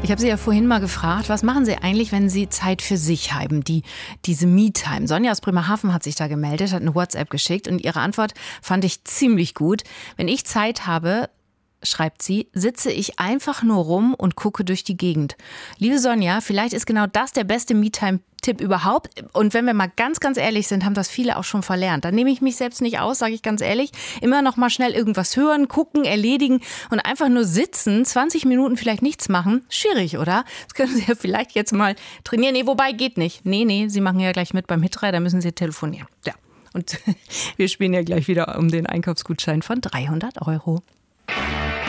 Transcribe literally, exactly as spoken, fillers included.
Ich habe Sie ja vorhin mal gefragt, was machen Sie eigentlich, wenn Sie Zeit für sich haben, die, diese Me-Time? Sonja aus Bremerhaven hat sich da gemeldet, hat eine WhatsApp geschickt und ihre Antwort fand ich ziemlich gut. Wenn ich Zeit habe, schreibt sie, sitze ich einfach nur rum und gucke durch die Gegend. Liebe Sonja, vielleicht ist genau das der beste Me-Time-Tipp überhaupt. Und wenn wir mal ganz, ganz ehrlich sind, haben das viele auch schon verlernt. Da nehme ich mich selbst nicht aus, sage ich ganz ehrlich. Immer noch mal schnell irgendwas hören, gucken, erledigen und einfach nur sitzen, zwanzig Minuten vielleicht nichts machen. Schwierig, oder? Das können Sie ja vielleicht jetzt mal trainieren. Nee, wobei, geht nicht. Nee, nee, Sie machen ja gleich mit beim Hitreider, da müssen Sie telefonieren. Ja. Und wir spielen ja gleich wieder um den Einkaufsgutschein von dreihundert Euro.